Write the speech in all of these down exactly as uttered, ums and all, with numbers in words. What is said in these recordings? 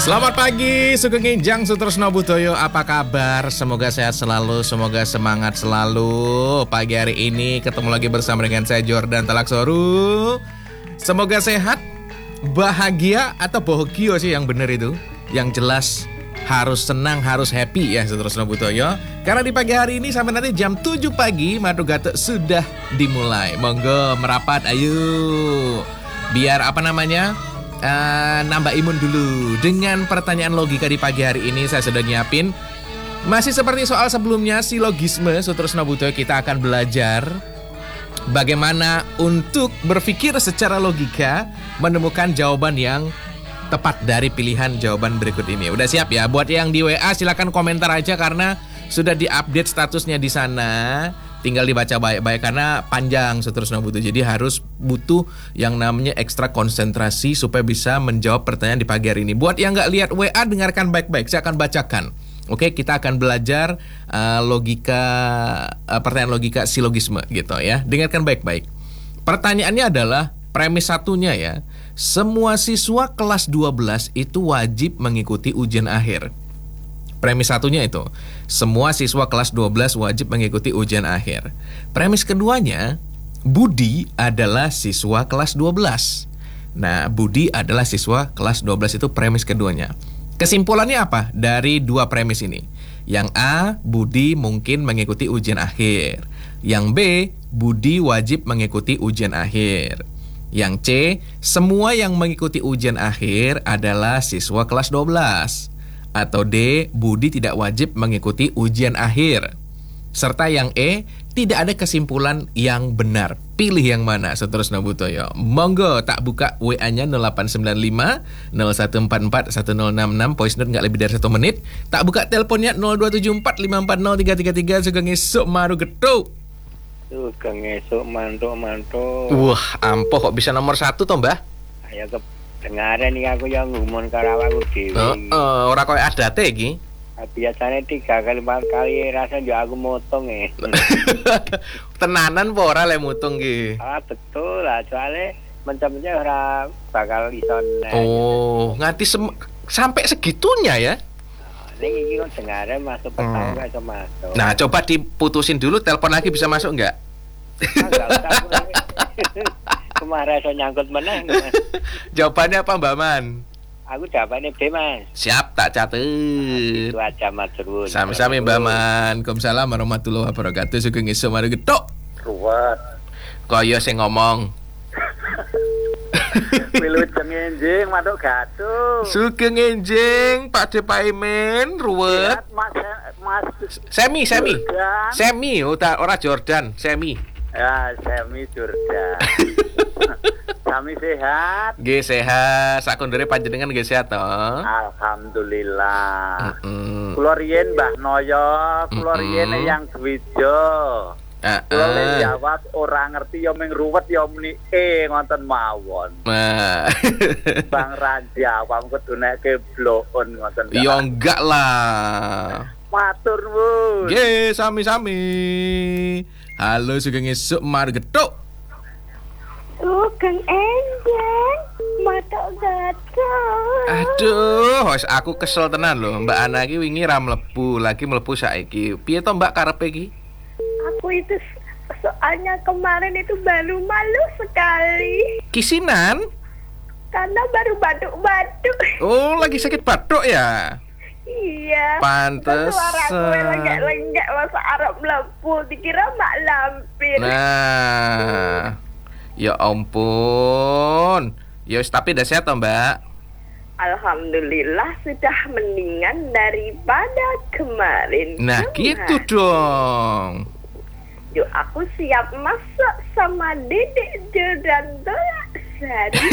Selamat pagi, Sugeng Injang Sutresno Budoyo. Apa kabar? Semoga sehat selalu, semoga semangat selalu. Pagi hari ini ketemu lagi bersama dengan saya Jordan Talaksoru. Semoga sehat, bahagia atau bohogio sih yang benar itu. Yang jelas harus senang, harus happy ya Sutresno Budoyo. Karena di pagi hari ini sampai nanti jam tujuh pagi Madu Gatuk sudah dimulai. Monggo merapat, ayo. Biar apa namanya? Uh, nambah imun dulu dengan pertanyaan logika di pagi hari ini. Saya sudah nyiapin. Masih seperti soal sebelumnya, silogisme Sutresno Budoyo. Kita akan belajar bagaimana untuk berpikir secara logika, menemukan jawaban yang tepat dari pilihan jawaban berikut ini. Udah siap ya? Buat yang di W A silakan komentar aja karena sudah diupdate statusnya di sana. Tinggal dibaca baik-baik karena panjang Sutresno Budoyo. Jadi harus butuh yang namanya ekstra konsentrasi supaya bisa menjawab pertanyaan di pagi hari ini. Buat yang nggak lihat W A, dengarkan baik-baik. Saya akan bacakan. Oke, kita akan belajar uh, logika uh, pertanyaan logika silogisme gitu ya. Dengarkan baik-baik. Pertanyaannya adalah premis satunya ya. Semua siswa kelas dua belas itu wajib mengikuti ujian akhir. Premis satunya itu, semua siswa kelas dua belas wajib mengikuti ujian akhir. Premis keduanya, Budi adalah siswa kelas dua belas. Nah, Budi adalah siswa kelas dua belas itu premis keduanya. Kesimpulannya apa dari dua premis ini? Yang A, Budi mungkin mengikuti ujian akhir. Yang B, Budi wajib mengikuti ujian akhir. Yang C, semua yang mengikuti ujian akhir adalah siswa kelas dua belas. Atau D, Budi tidak wajib mengikuti ujian akhir. Serta yang E, tidak ada kesimpulan yang benar. Pilih yang mana Sutresno Budoyo. Monggo tak buka W A-nya nol delapan sembilan lima nol satu empat empat satu nol enam enam. Voice note nggak lebih dari satu menit. Tak buka teleponnya nol dua tujuh empat lima empat nol tiga tiga tiga. Sugeng esuk Madu Gatuk. Sugeng esuk mantuk-mantuk. Wah, ampuh kok bisa nomor satu toh mbah? Ayo ke dengaran nih aku yang ngumon karo aku dhewe. Heeh, uh, uh, ora koyo adate iki. Biasanya tiga kali empat kali rasa yo aku motong eh. Tenanan apa ora le mutung ki? Ah betul lah, soalnya mencamnya ora bakal iso. Oh, nganti sem- sampai segitunya ya? Ning iki kok dengaran masuk pertama hmm. iso masuk. Nah, coba diputusin dulu, telepon lagi bisa masuk enggak? Enggak usah. Kemarin saya nyangkut menang. Jawabannya apa Mbak Man? Aku jawabannya B Mas. Siap, tak catet. Nah, itu aja Mas Terus. Sami-sami Mbak Man. Waalaikumsalam warahmatullahi wabarakatuh. Sugeng esuk Madu Gatuk. Ruwet. Kaya sing ngomong. Wilujeng enjing Madu Gatuk. Sugeng enjing Pak De Paimin, ruwet. Mas Mas Semi, Semi. Jordan. Semi, ora ora Jordan, Semi. Ya, Semi Jordan. Kami sehat. Nggih sehat. Sakundure panjenengan nggih sehat to? Alhamdulillah. Heeh. Kula riyen Mbah Noyo, kula riyen yang Dwijo. Heeh. Kula jawab ora ngerti ya ming ruwet ya muni e ngoten mawon. Nah. Bang Raja, wong kudu nek keblokon ngoten. Ya enggak lah. Matur nuwun. Nggih, sami-sami. Halo, Sugeng esuk Madu Gatuk. Sugeng enjing Madu Gatuk. Aduh, wis aku kesel tenan lho. Mbak Ana iki wingi ra mlebu, lagi mlebu saiki. Piye to Mbak karepe iki? Aku itu soalnya kemarin itu baru malu sekali. Kisinan? Karena baru batuk-batuk. Oh, lagi sakit batuk ya? Iya. Pantes. Suara gue lenggak-lenggak masa Arab mlebu, dikira mak lampir. Nah. Ya ampun. Ya wis tapi udah sehat toh, Mbak? Alhamdulillah sudah mendingan daripada kemarin. Nah, Cuma, gitu dong. Yuk aku siap masak sama Dedek Jordan Sari.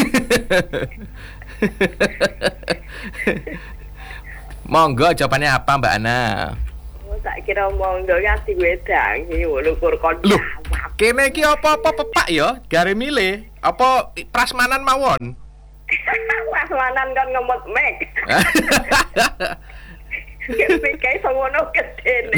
Monggo jawabannya apa Mbak Ana? Oh, tak kira monggo ngasih wedang iki ukur kon Loh, jawab. kene iki apa-apa pepak ya? Gare milih apa prasmanan mawon? Prasmanan kan ngemot mek. Kayak ngono gedene.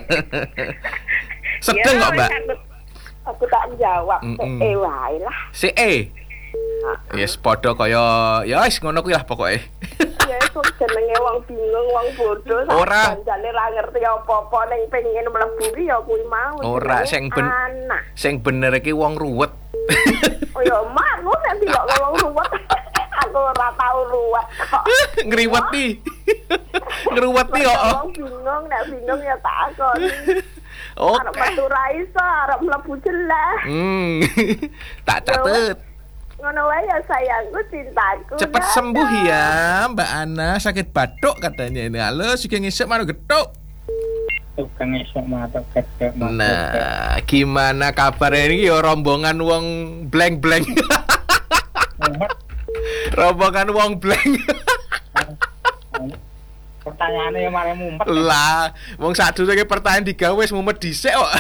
Sedeng kok, Mbak? Aku, aku tak jawab, Mm -mm. eh wae lah. Si E. Yes, padha kaya ya wis ngono kuwi lah pokoke. Ya esuk jenenge wong bingung, wong bodoh. Ora. Jane ra ngerti apa-apa ning pengen mlebu ki ya kuwi mau. Ora jenenge sing ben anak. sing bener iki wong ruwet. Oh ya mak, lu nanti kok ngomong ruwet. Aku ora tau ruwet kok. Ngriweti. Ngruweti kok. Wong bingung, nek bingung ya takon. Oke. Arep metu ra iso, arep mlebu jelas. Hmm. Tak catet. Ngono wae ya sayangku, cintaku. Cepat Dadah. sembuh ya Mbak Ana, sakit batuk katanya ini. Halo, sugeng isuk maro getuk. Tukang esok mata gede. Nah, gimana kabarnya ini ya rombongan wong blank-blank. Rombongan wong blank. Pertanyaannya yang mari mumpet. Lah, wong sadurunge pertanyaan digawe wis mumet dhisik kok.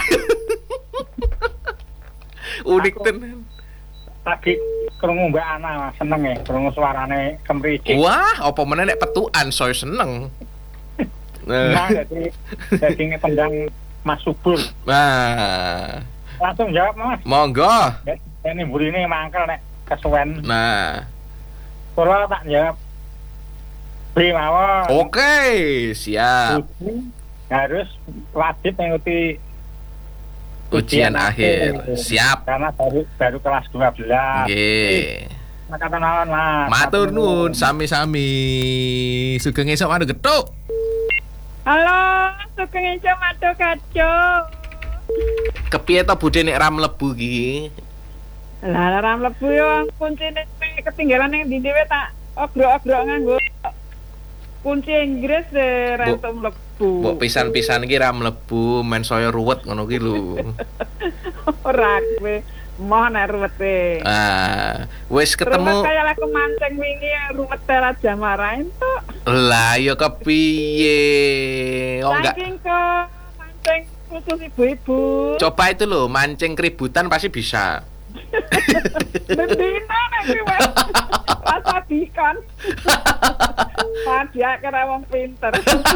Unik tenan. Tadi krungu Mbak Ana seneng ya, krungu suarane kemricik. Wah, apa meneh nek petukan soy seneng. Nah, jadi jadi ngetendang Mas Subur. Nah, Langsung jawab Mas. monggo. Ini burine mangkel nek kesuwen. Nah, Kula tak jawab. B mawon. oke, siap. Uji harus wajib mengikuti Ujian akhir. Siap. karena baru baru kelas dua belas. Nggih. Makatan mawon Mas. Matur nuwun sami-sami. Sugeng esuk anu getuk. Halo, sugeng esuk madu kaco. Kepiye to budhe nek ra mlebu ki? Lah ora mlebu yo kuncine ketinggalan ning ndi dhewe tak obrok-obrok nganggo kunci Inggris e ra Bu- entuk mlebu. Mbok pisan-pisan iki ra mlebu, men saya ruwet ngono ki lho. Ora kowe moh nek ruwete. Ah, wis Ruwet ketemu. kaya laku mancing wingi ruwet tera jamara entuk. Lah ya kepiye? Oh enggak. Saking kok mancing khusus ibu-ibu. Coba itu loh, mancing keributan pasti bisa. Bendina nek kowe. Rasa dikon. Padha karo wong pinter.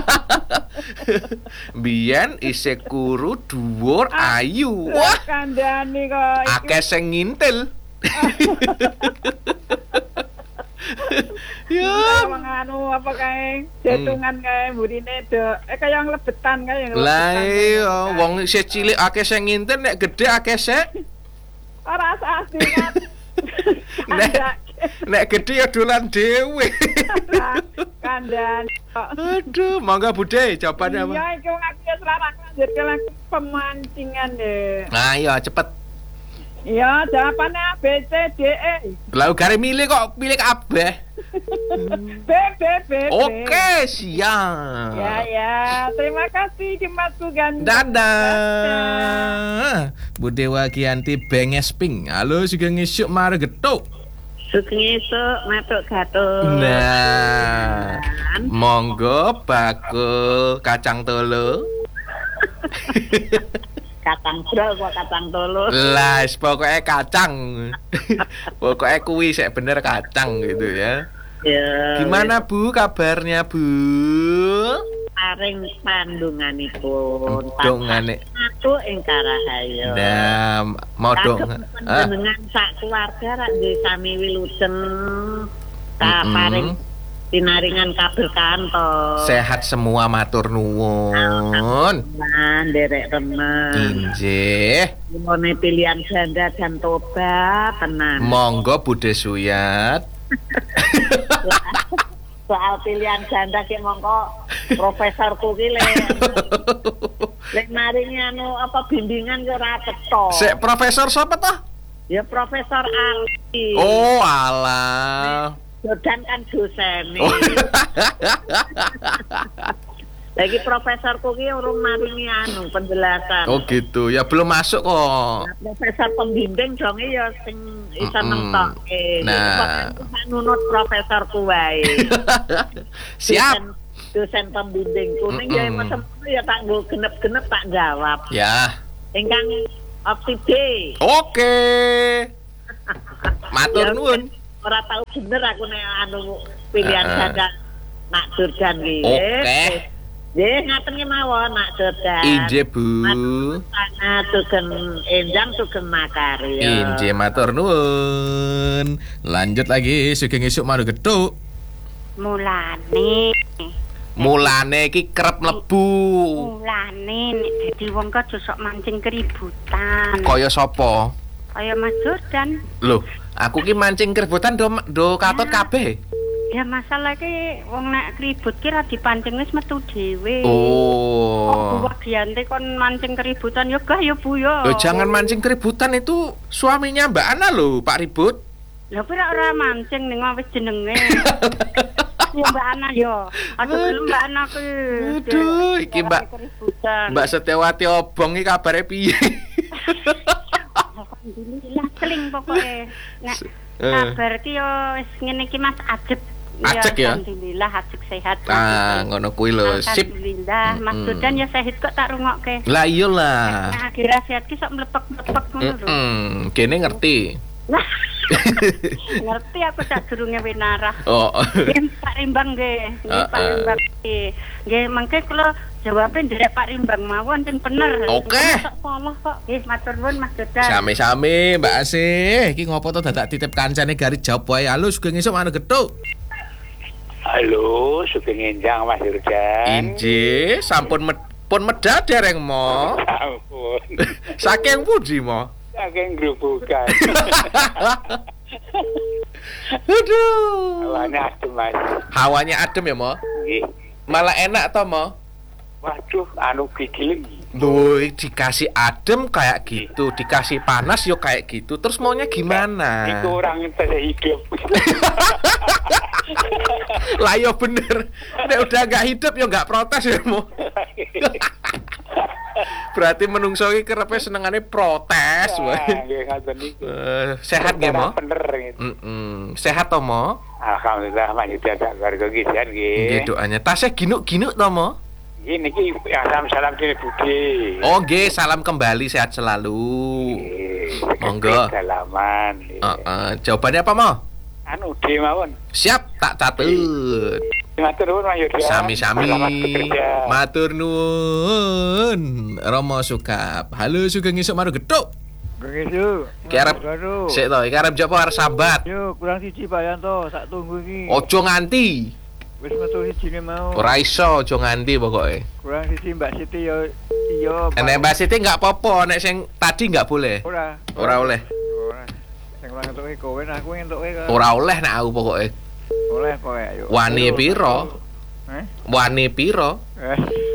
Biyen isih kuru dhuwur ayu. Wah, Kandhani kok iki. akeh sing ngintil. Ya. Wong anu apa kae jetungan kae mburine do eh kaya nglebetan kae. Lah iya, wong isih cilik akeh sing ngintil, nek gedhe akeh sik. ora asli kan. Nek nek gedhe ya dolan dhewe. Kandhani kok. Aduh, monggo Bude, jawabannya apa? Iya, iki wong aku wis larang lanjut ke lagi pemancingan deh. Nah, iya cepet. Iya, jawabannya A, B, C, D, E. Lah gare milih kok pilih kabeh. B, B, B, B. Oke, siap. Ya, ya. Terima kasih Dimasku Ganda. Dadah. Bude Wagianti Benges Ping. Halo, sugeng esuk mare getuk. Sugeng esuk matuk gatul. Nah, monggo bakul kacang tolo. Kacang brol kok kacang tolo. Lah, wis pokoke kacang. Pokoke kuwi sik bener kacang gitu ya. Ya. Gimana Bu kabarnya Bu? Paring pandunganipun. Dongane. Aku ing Karahayu. Nah, mau dong. Ah. Dengan sak keluarga rak nggih sami wilujeng. Tak Mm-mm. paring pinaringan kaberkahan. Sehat semua matur nuwun. Nah, nderek remen. Injih. Ngene pilihan ganda dan tobat tenan. Monggo Bude Suyat. Soal pilihan ganda ki mongko profesorku ki le. Lek maringi anu apa bimbingan yo ora ketok. Sik profesor sapa toh? Ya Profesor Ali. Oh, alah. Jordan kan dosen. Oh. Lagi profesorku ki urung maringi anu penjelasan. Oh gitu. Ya belum masuk kok. Profesor pembimbing dong ya sing iso Mm-mm. nemtoke. Nah. Nah, nunut profesorku wae. Siap. Dosen, dosen pembimbing kuning ya Mm-mm. macam ya tak nggo genep-genep tak jawab. Ya. Ingkang opsi B. Oke. Matur Ya, nuwun. Ora tahu bener aku nek anu pilihan Heeh. ganda Nak Durdan ki. Oke. Nggih, ngaten ki mawon Nak Durdan. Injih Bu. Sana tugen enjang tugen makarya. Injih matur nuwun. Lanjut lagi sugeng esuk maru getuk. Mulane. Mulane iki kerep mlebu. Mulane nek dadi wong kok aja sok mancing keributan. Kaya sapa? Kaya Mas Jordan. Loh, aku ki mancing keributan do do katut kabeh. Ya masalah ki wong nek keribut ki ra dipancing wis metu dhewe. Oh. Kok diante kon mancing keributan ya gah ya Bu ya. Loh, jangan mancing keributan, itu suaminya Mbak Ana loh, Pak Ribut. Lah kok ora mancing ning wis jenenge. Ya Mbak Ana yo. Aduh belum Mbak Ana ku. Aduh, iki Mbak Mbak Setiawati Obong iki kabare piye? Alhamdulillah keling pokoke. Nek kabar ki yo wis ngene iki Mas Ajeb. Ajek ya? Alhamdulillah Ajek sehat. Ah, ngono kuwi lho. Sip. Alhamdulillah, Mas Mm-mm. Jordan ya sehat kok tak rungokke. Lah iya lah. Nah, akhirnya sehat ki sok mlepek-mlepek ngono lho. Heeh, kene ngerti. Ngerti aku sak durunge winarah. Oh. Nggih Pak Rimbang nggih. Nggih Pak Rimbang nggih. Nggih mengke kula jawabe nderek Pak Rimbang mawon sing bener. Oke. Sok salah kok. Nggih matur nuwun Mas Jordan. Sami-sami Mbak Asih. Iki ngopo to dadak titip kancane garis jawab wae. Halo, sugeng esuk mana gethuk. Halo, Sugeng Enjang Mas Jordan. Inje, sampun med pun medal dereng mo. Ampun. Saking pundi mo? Saking grubukan. Aduh. Awalnya adem Mas. Hawanya adem ya mo? Nggih. Malah enak to mo? Waduh, anu gigiling. Loh, dikasih adem kayak gitu, dikasih panas yo kayak gitu. Terus maunya gimana? Itu orang yang tidak hidup. Lah yo bener. Nek udah nggak hidup yo nggak protes ya mo. Berarti menungso iki kerepe senengane protes wae. Nggih ngoten niku. Eh, sehat nggih mo? Bener gitu. Heeh. Sehat to mo? Alhamdulillah Mas Jordan keluarga gisan Nggih nggih. doanya. Tasih ginuk-ginuk to mo? Ini ki salam-salam dene Budi. Oh nggih, salam kembali, sehat selalu. Monggo. Salaman. Heeh, jawabannya apa mo? Anu D mawon. Siap, tak catet. Matur nuwun Mas Jordan. Sami-sami. Selamat bekerja. Matur nuwun. Romo Sukap. Halo, sugeng esuk maru gethuk. Begitu. Ki arep sik to, iki arep jawab arep sambat. Yo, kurang siji Pak Yanto, sak tunggu iki. Ojo nganti. Wis metu sijine mau. Ora iso aja nganti pokoke. Kurang siji Mbak Siti yo iya. Pak. Nek Mbak Siti enggak apa-apa, nek sing tadi enggak boleh. Ora. Ora oleh. Ora. Sing lang entuke kowe nah aku entuke kok. Ora oleh nek aku pokoke. Oleh kowe ayo. Wani Ayo. piro? Eh? Wani piro? Eh.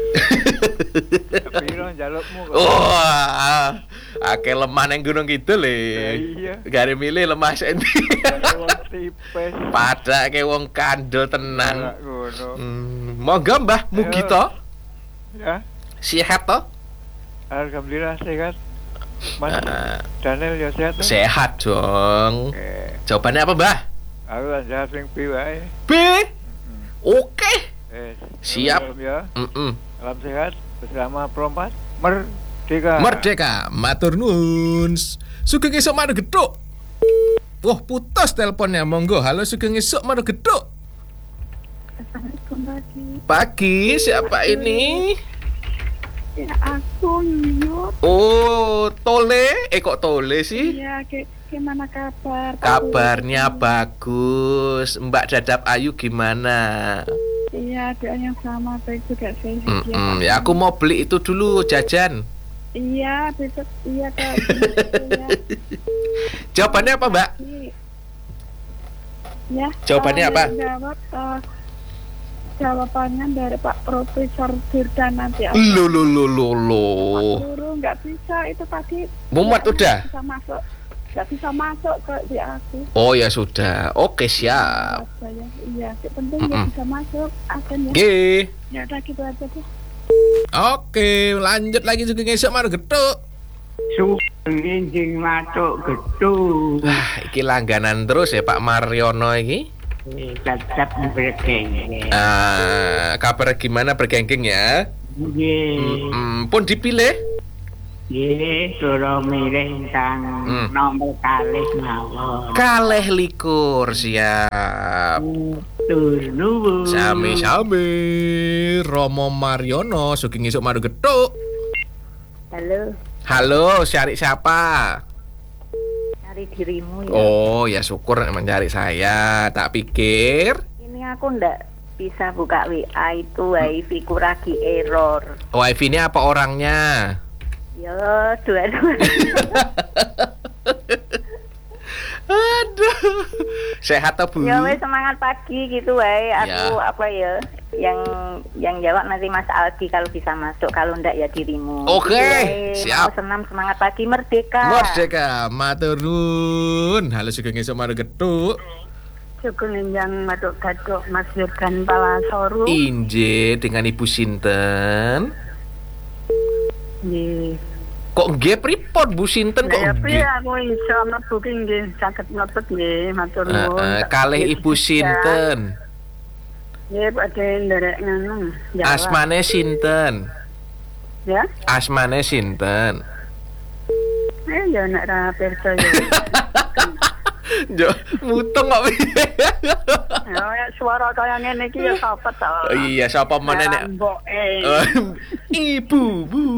Piro njalukmu kok. Wah. Akeh lemah nang Gunung Kidul le. Iya. Gare milih lemah senti. Wong tipes. Padake wong kandel tenan. Ora ngono. Hmm, monggo Mbah mugi Ayo. to. Ya. Sehat to? Alhamdulillah sehat. Mas Ah, Daniel ya sehat. toh? sehat dong. Oke. Jawabannya apa, Mbah? Aku kan sehat sing B wae. B. Oke. Eh. Siap. Ya. Mm-mm. Salam sehat bersama Perompat Merdeka. Merdeka, matur nuwun. Sugeng esuk maru gethuk. Wah, putus teleponnya. Monggo. Halo, sugeng esuk maru gethuk. Assalamualaikum pagi. Pagi, siapa ini? Ya aku Yuyut. Oh, Tole. Eh kok Tole sih? Iya, ke gimana kabar? Kabarnya bagus. Mbak Dadap Ayu gimana? Iya, doanya sama baik juga saya. Mm-mm. Ya aku mau beli itu dulu jajan. Iya, besok iya Kak. Iya. Jawabannya apa, Mbak? Ya. Jawabannya eh, apa? Jawab eh, jawabannya dari Pak Profesor Jordan nanti. Lo lo lo lo lo. Guru nggak bisa itu tadi. Mumet nggak udah? Bisa masuk. Nggak bisa masuk ke di aku. Oh ya sudah. Oke, siap. Saya, iya, yang penting dia Mm-mm. bisa masuk. Akan ya. Oke. Ya udah gitu aja deh. Oke, lanjut lagi sugeng esuk maru gethuk. Sugeng enjing matuk gedung. Wah, iki langganan terus ya Pak Mariono iki. Tetap bergengge. Ah, kabar gimana bergengking ya? Nggih. Hmm, pun dipilih. Nggih, kula milih kang Hmm. nomor kalih mawon. Kalih likur, siap. Tur nuwun. Sami-sami. Romo Mariono sugeng esuk maru gethuk. Halo, Halo, cari siapa? cari dirimu ya. Oh, ya syukur mencari saya. Tak pikir. Ini ini aku ndak bisa buka W A itu wifi ku lagi error. Wifi ini apa orangnya? Yo, dua-dua. Aduh. Sehat atau Bu? Ya wes semangat pagi gitu wae. Aku Ya. apa ya? Yang yang jawab nanti Mas Aldi kalau bisa masuk, kalau ndak ya dirimu. Oke, Gitu wae. siap. Mau senam semangat pagi merdeka. Merdeka, matur nuwun. Halo sugeng esuk mari getuk. Sugeng enjang maduk gaduk Mas Yordan Palasoru. Inje dengan Ibu sinten? Nggih. Kok nggih pripun Bu sinten kok Ya nggih? piye aku iso mlebu ki nggih saged mlebet nggih matur nuwun. Heeh, kalih Ibu sinten? Nggih badhe nderek ngono. Jawab. Asmane sinten? Ya. Asmane sinten? Eh ya nek ra percaya. Jo, mutung kok piye? Ya ya, suara kaya ngene iki ya sapa to? Oh iya, sapa meneh nek? Mboke. Eh, Ibu, Bu.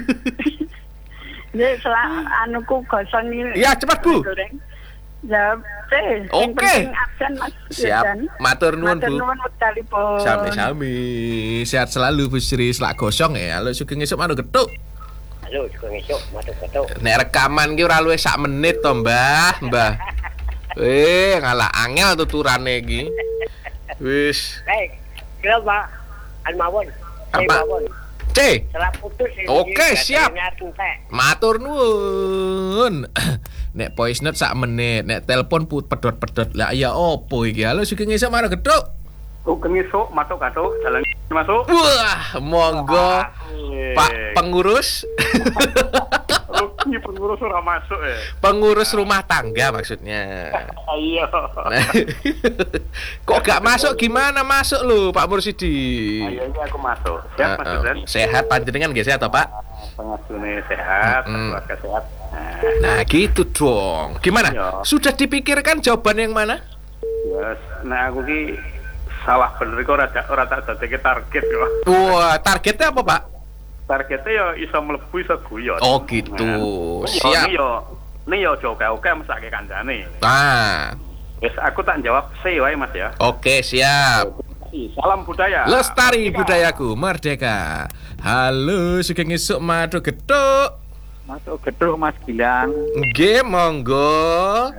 Nggih selak anuku gosong iki. Ya, cepat, Bu. Ya, teh. Oke. Absen Mas. Siap. Yordan. Matur nuwun, Matur Bu. nuwun wektalipun. Sami-sami. Sehat selalu Bu Sri, selak gosong ya. Halo sugeng esuk mari getuk. Halo, sugeng esuk, matur-matur. Nek rekaman ki ora luwih sak menit to, Mbah. Mbah. Eh, ngalah angel tuturane iki. Wis. Baik, kira Pak Almawon. Apa? C. Salah putus ini. Oke, siap. baterainya tuntek. Matur nuwun. Nek voice note sak menit, nek telepon put pedot-pedot. Lah ya opo iki? Halo sugeng esuk mari getuk. Sugeng esuk matuk katuk jalan masuk. Wah, monggo Pak pengurus. Oh, ini pengurus ora masuk ya. Pengurus rumah tangga maksudnya. Iya. Nah, kok gak masuk gimana masuk lu Pak Mursidi? Ayo ini aku masuk. Siap Mas Yordan? Sehat panjenengan nggih sehat toh, Pak? Pengasuhnya sehat, Mm-mm. keluarga sehat. Nah, Nah, gitu dong. Gimana? Iya. Sudah dipikirkan jawaban yang mana? yes. Nah aku ki salah bener kok ora ora tak dadeke target kok. Wah, targetnya apa, Pak? Targetnya ya iso mlebu iso guyon. Oh, gitu. Nah, Siap. Ini yo ini yo oke oke mesake kancane. Ah, Wis aku tak jawab C wae Mas ya. oke, siap. Salam budaya. Lestari budayaku, merdeka. Halo, sugeng esuk madu geduk. Masuk gedung Mas Gilang. Nggih, monggo.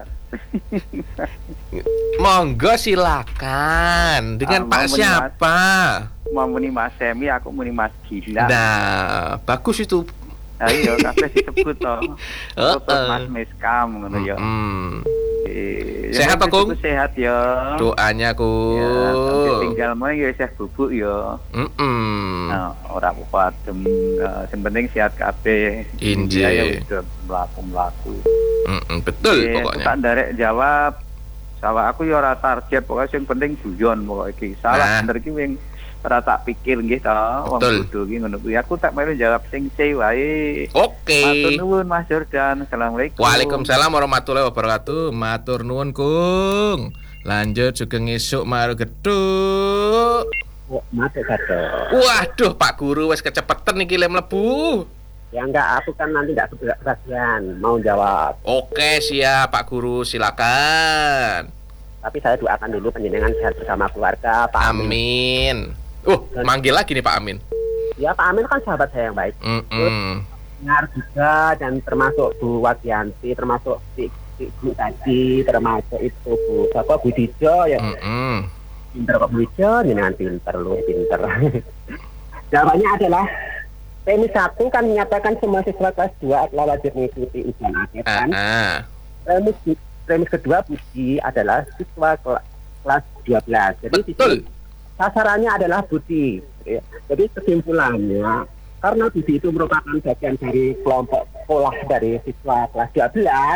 Monggo silakan. Dengan Ah, Pak mau nih, siapa? Mau muni Mas Semi, aku muni Mas Gilang. Nah, bagus itu. Ayo kabeh disebut to. Heeh. Tutup Mas Miskam ngono ya. Hmm. Eh, Sehat, ya, toh, Kung? Sehat ya. Doanya ku. Ya, sampai tinggal mau ya isih bubuk ya. Mm-mm. Nah, ora apa-apa adem. Nah, sing penting sehat kabeh. Inje. Ya udah mlaku-mlaku. Mm-mm, betul Eh, pokoknya. Tak ndarek jawab. Salah aku ya ora target, pokoknya sing penting guyon pokoke iki. Salah Nah. bener iki wing ora tak pikir nggih to. Wong Betul. bodho iki ngono kuwi. Aku tak melu jawab sing C wae. Oke. Matur nuwun Mas Yordan. Assalamualaikum. Waalaikumsalam warahmatullahi wabarakatuh. Matur nuwun, Kung. Lanjut sugeng esuk mari geduk. Masuk kado. Waduh, Pak Guru wis kecepetan iki le mlebu. Ya enggak, aku kan nanti enggak kebagian mau jawab. Oke, siap Pak Guru, silakan. Tapi saya doakan dulu penjenengan sehat bersama keluarga, Pak Amin. Amin. Uh, manggil lagi nih Pak Amin. Ya Pak Amin kan sahabat saya yang baik. Mm-mm. Dengar juga dan termasuk Bu Wagianti, termasuk si, si Bu tadi, termasuk itu Bu apa Bu Dijo ya. Mm-mm. Pinter kok Bu Dijo, jenengan pinter lu pinter. Jawabannya adalah Premis satu kan menyatakan semua siswa kelas dua adalah wajib mengikuti ujian akhir kan. Ah, Premis premis kedua Budi adalah siswa kela- kelas dua belas. Jadi di betul. sini sasarannya adalah Budi. Ya. Jadi kesimpulannya karena Budi itu merupakan bagian dari kelompok sekolah dari siswa kelas dua belas,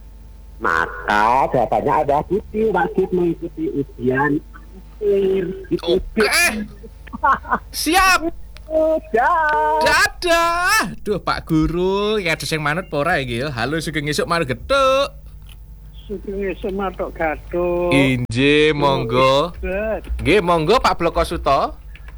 maka jawabannya adalah Budi wajib mengikuti ujian akhir. Gitu. Oke. Siap. Udah. Dadah. Duh Pak Guru, ya ada sing manut apa ora iki ya? Halo sugeng esuk mari geduk. Sugeng esuk matok gaduh. Inje monggo. Nggih monggo Pak Bloko Suto.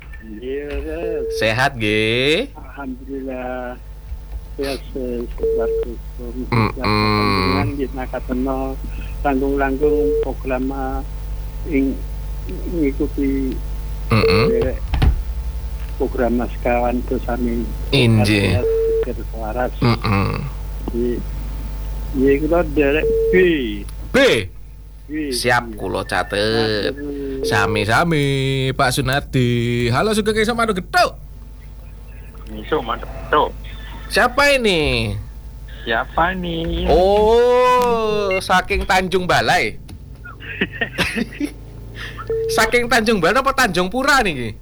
Iya, Sehat nggih. alhamdulillah. Biasa seperti itu. Mm-mm. Dengan di nakateno langgung-langgung program ing ngikuti Heeh. derek program Mas Kawan itu sami Inje. pikir waras. Heeh. Di iya kula derek B. B. Siap kula catet. Sami-sami Pak Sunardi. Halo Sugeng Esuk Madu Getuk. Esuk Madu Getuk. Siapa ini? Siapa nih? Oh, saking Tanjung Balai. Saking Tanjung Balai apa Tanjung Pura nih?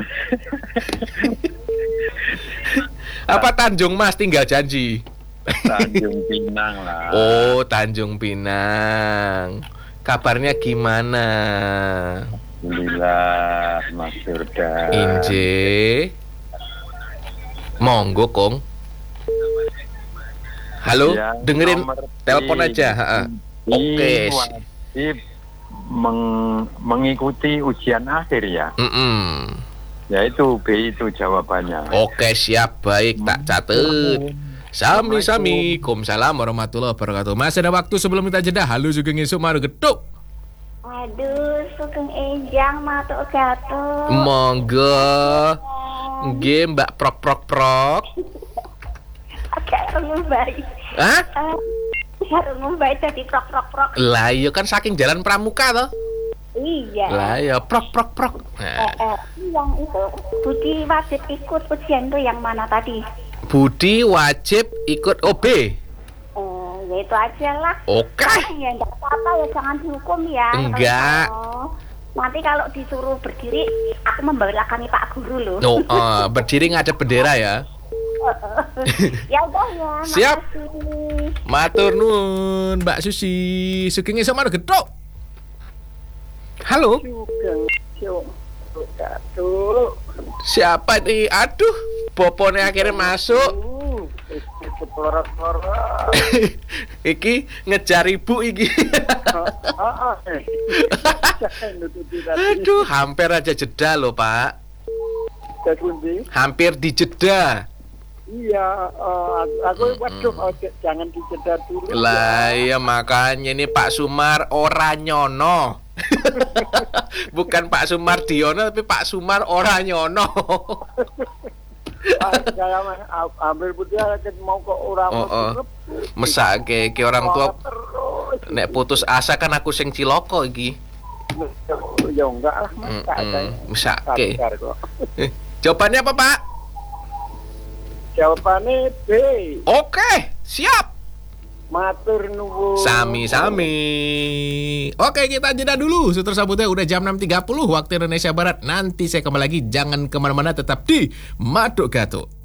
Apa Tanjung Mas tinggal janji? Tanjung Pinang lah. Oh, Tanjung Pinang. Kabarnya gimana? Alhamdulillah, Mas Jordan. Inje. Monggo, Kong. Halo, Ya, dengerin nomor telepon B. aja. Ha-ha. Oke. Wajib meng- mengikuti ujian akhir ya. Mm-mm. Ya itu B itu jawabannya. Oke, siap, baik, tak catet. Sami-sami. Waalaikumsalam warahmatullahi wabarakatuh. Masih ada waktu sebelum kita jeda. Halo Sugeng Esuk Madu Getuk. Aduh, Sugeng Enjang Matuk Gatuk. Monggo. Nggih, Mbak prok prok prok. Agak ngumbai. Hah? Harus ngumbai jadi prok prok prok. Lah iya kan saking Jalan Pramuka toh. Iya. Lah iya prok prok prok. Nah, Eh, eh, yang itu Budi wajib ikut ujian tuh yang mana tadi? Budi wajib ikut O B. Eh, ya itu aja lah. Oke. Ya enggak apa-apa ya, jangan dihukum ya. Enggak. Oh, nanti kalau disuruh berdiri, aku membelakangi Pak Guru loh. No, uh, berdiri ngadep bendera ya. Ya udah ya. Siap. Makasih. Matur nuwun Mbak Susi. Sugeng Esuk Madu Getuk. Halo. Sugeng Esuk Madu Getuk. Siapa nih? Aduh, popone akhirnya masuk. Pelorot-pelorot. Iki ngejar ibu iki. Aduh, hampir aja jeda loh, Pak. Hampir dijeda. Iya, uh, aku waduh oh, jangan dijeda dulu. Lah iya makanya ini Pak Sumar ora nyono. Bukan Pak Sumar Diono tapi Pak Sumar ora nyono. Saya ambil putih mau ke orang oh, oh. Mesake ke orang tua nek putus asa kan aku sing ciloko iki. Ya enggak lah, mesake. Jawabannya apa, Pak? Jawabannya B. Oke, siap. Matur nuwun. Sami-sami. Oke, kita jeda dulu. Suter sabutnya udah jam enam tiga puluh waktu Indonesia Barat. Nanti saya kembali lagi. Jangan kemana-mana, tetap di Madu Gatuk.